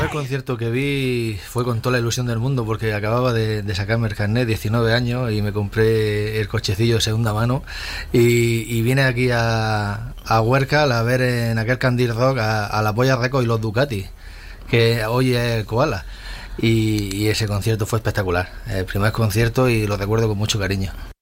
primer concierto que vi fue con toda la ilusión del mundo porque acababa de sacarme el carnet, 19 años, y me compré el cochecillo de segunda mano y vine aquí a Huércal a ver en aquel Candil Rock a la Polla Records y los Ducati, que hoy es el Koala. Y ese concierto fue espectacular, el primer concierto, y lo recuerdo con mucho cariño.